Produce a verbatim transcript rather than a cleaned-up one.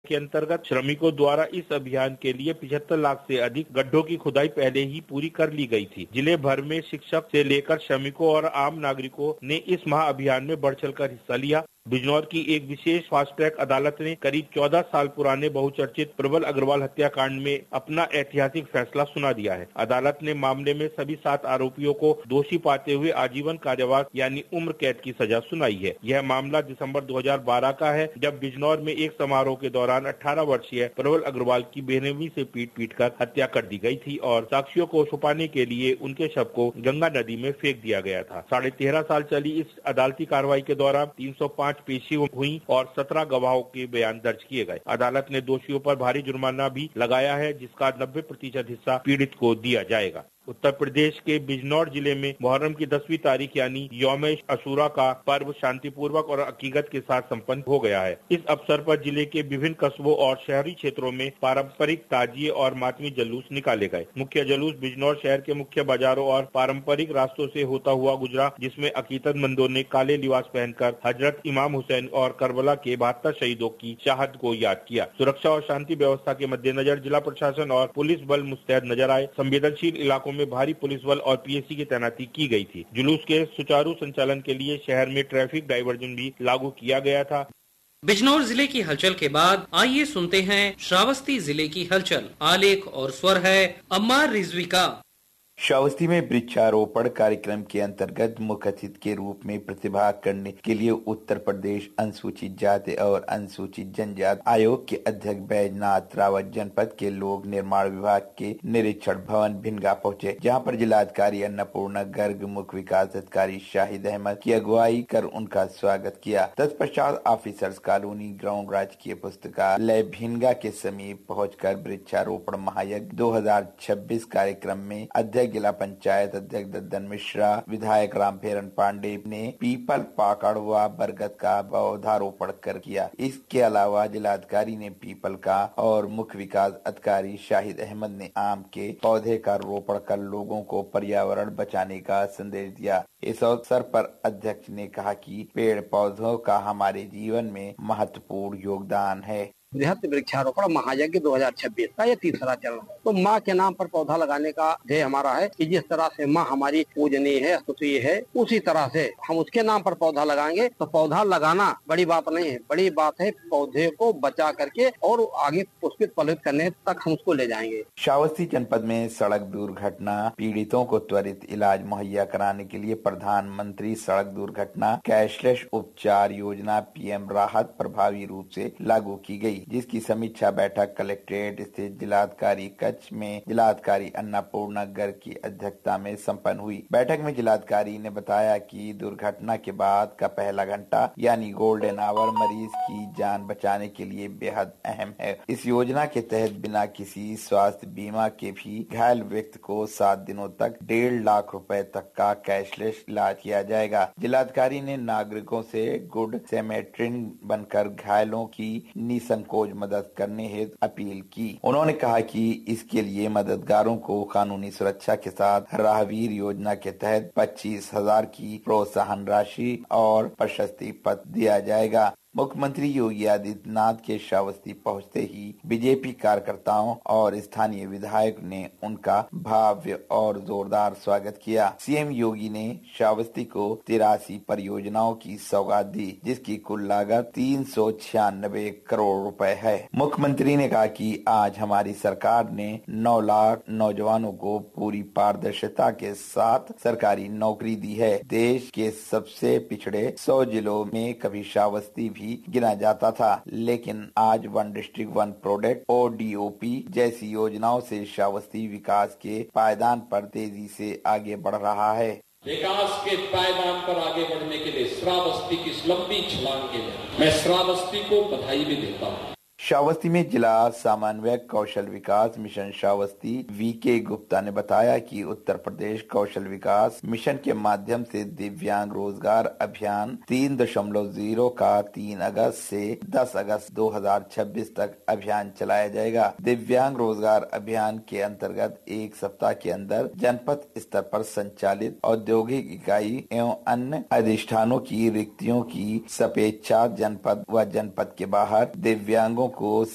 के अंतर्गत श्रमिकों द्वारा इस अभियान के लिए पिछहत्तर लाख से अधिक गड्ढों की खुदाई पहले ही पूरी कर ली गई थी। जिले भर में शिक्षक से लेकर श्रमिकों और आम नागरिकों ने इस महाअभियान में बढ़ चढ़कर हिस्सा लिया। बिजनौर की एक विशेष फास्ट ट्रैक अदालत ने करीब चौदह साल पुराने बहुचर्चित प्रबल अग्रवाल हत्याकांड में अपना ऐतिहासिक फैसला सुना दिया है। अदालत ने मामले में सभी सात आरोपियों को दोषी पाते हुए आजीवन कारावास यानी उम्र कैद की सजा सुनाई है। यह मामला दिसंबर दो हजार बारह का है, जब बिजनौर में एक समारोह के दौरान अठारह वर्षीय प्रबल अग्रवाल की बेरहमी से पीट पीट कर हत्या कर दी गई थी और साक्षियों को छुपाने के लिए उनके शव को गंगा नदी में फेंक दिया गया था। साढ़े तेरह साल चली इस अदालती कार्रवाई के दौरान तीन सौ पाँच पेशी हुई और सत्रह गवाहों के बयान दर्ज किए गए। अदालत ने दोषियों पर भारी जुर्माना भी लगाया है, जिसका नब्बे प्रतिशत हिस्सा पीड़ित को दिया जाएगा। उत्तर प्रदेश के बिजनौर जिले में मुहर्रम की दसवीं तारीख यानी यौम अशूरा का पर्व शांतिपूर्वक और अकीकत के साथ संपन्न हो गया है। इस अवसर पर जिले के विभिन्न कस्बों और शहरी क्षेत्रों में पारंपरिक ताजिए और मातमी जुलूस निकाले गए। मुख्य जुलूस बिजनौर शहर के मुख्य बाजारों और पारंपरिक रास्तों से होता हुआ गुजरा, जिसमें अकीदतमंदों ने काले लिबास पहनकर हजरत इमाम हुसैन और करबला के बहत्तर शहीदों की शहादत को याद किया। सुरक्षा और शांति व्यवस्था के मद्देनजर जिला प्रशासन और पुलिस बल मुस्तैद नजर आए। संवेदनशील इलाकों में भारी पुलिस बल और पीएसी की तैनाती की गई थी। जुलूस के सुचारू संचालन के लिए शहर में ट्रैफिक डायवर्जन भी लागू किया गया था। बिजनौर जिले की हलचल के बाद आइए सुनते हैं श्रावस्ती जिले की हलचल। आलेख और स्वर है अम्मार रिजवी का। श्रावस्ती में वृक्षारोपण कार्यक्रम के अंतर्गत मुख्य अतिथि के रूप में प्रतिभाग करने के लिए उत्तर प्रदेश अनुसूचित जाति और अनुसूचित जनजाति आयोग के अध्यक्ष बैजनाथ रावत जनपद के लोक निर्माण विभाग के निरीक्षण भवन भिनगा पहुंचे, जहां पर जिलाधिकारी अन्नपूर्णा गर्ग, मुख्य विकास अधिकारी शाहिद अहमद की अगुवाई कर उनका स्वागत किया। तत्पश्चात ऑफिसर्स कॉलोनी ग्राउंड राजकीय पुस्तकालय भिनगा के समीप पहुंचकर वृक्षारोपण महायज्ञ दो हजार छब्बीस कार्यक्रम में अध्यक्ष जिला पंचायत अध्यक्ष दद्दन मिश्रा, विधायक रामफेरन पांडे ने पीपल, पाकड़ व बरगद का पौधारोपण कर किया। इसके अलावा जिलाधिकारी ने पीपल का और मुख्य विकास अधिकारी शाहिद अहमद ने आम के पौधे का रोपण कर लोगों को पर्यावरण बचाने का संदेश दिया। इस अवसर पर अध्यक्ष ने कहा कि पेड़ पौधों का हमारे जीवन में महत्वपूर्ण योगदान है। बृहत वृक्षारोपण महायज्ञ दो हजार छब्बीस का ये तीसरा चरण है। तो माँ के नाम पर पौधा लगाने का ध्येय हमारा है कि जिस तरह से माँ हमारी पूजनीय है, स्तुतीय है, उसी तरह से हम उसके नाम पर पौधा लगाएंगे। तो पौधा लगाना बड़ी बात नहीं है, बड़ी बात है पौधे को बचा करके और आगे पुष्पित फलित करने तक हम उसको ले जाएंगे। श्रावस्ती जनपद में सड़क दुर्घटना पीड़ितों को त्वरित इलाज मुहैया कराने के लिए प्रधानमंत्री सड़क दुर्घटना कैशलेस उपचार योजना पीएम राहत प्रभावी रूप से लागू की गई, जिसकी समीक्षा बैठक कलेक्ट्रेट स्थित जिलाधिकारी कच्छ में जिलाधिकारी अन्नपूर्णा गर्ग की अध्यक्षता में संपन्न हुई। बैठक में जिलाधिकारी ने बताया कि दुर्घटना के बाद का पहला घंटा यानी गोल्डन आवर मरीज की जान बचाने के लिए बेहद अहम है। इस योजना के तहत बिना किसी स्वास्थ्य बीमा के भी घायल व्यक्ति को सात दिनों तक डेढ़ लाख रुपए तक का कैशलेस इलाज किया जाएगा। जिलाधिकारी ने नागरिकों से गुड सैमेट्रियन बनकर घायलों की निसंकोच मदद करने हेतु अपील की। उन्होंने कहा कि इसके लिए मददगारों को कानूनी सुरक्षा के साथ राहवीर योजना के तहत पच्चीस हजार की प्रोत्साहन राशि और प्रशस्ति पत्र दिया जाएगा। मुख्यमंत्री योगी आदित्यनाथ के श्रावस्ती पहुंचते ही बीजेपी कार्यकर्ताओं और स्थानीय विधायक ने उनका भव्य और जोरदार स्वागत किया। सीएम योगी ने श्रावस्ती को तिरासी परियोजनाओं की सौगात दी, जिसकी कुल लागत तीन सौ छियानबे करोड़ रुपए है। मुख्यमंत्री ने कहा कि आज हमारी सरकार ने नौ लाख नौजवानों को पूरी पारदर्शिता के साथ सरकारी नौकरी दी है। देश के सबसे पिछड़े सौ जिलों में कभी श्रावस्ती भी गिना जाता था, लेकिन आज one district one product O D O P जैसी योजनाओं से श्रावस्ती विकास के पायदान पर तेजी से आगे बढ़ रहा है। विकास के पायदान पर आगे बढ़ने के लिए श्रावस्ती की इस लंबी छलांग के लिए मैं श्रावस्ती को बधाई भी देता हूँ। श्रावस्ती में जिला समन्वयक कौशल विकास मिशन श्रावस्ती वी के गुप्ता ने बताया कि उत्तर प्रदेश कौशल विकास मिशन के माध्यम से दिव्यांग रोजगार अभियान तीन दशमलव जीरो का तीन अगस्त से दस अगस्त दो हजार छब्बीस तक अभियान चलाया जाएगा। दिव्यांग रोजगार अभियान के अंतर्गत एक सप्ताह के अंदर जनपद स्तर पर संचालित औद्योगिक इकाई एवं अन्य अधिष्ठानों की रिक्तियों की सपेक्षा जनपद व जनपद के बाहर दिव्यांगों को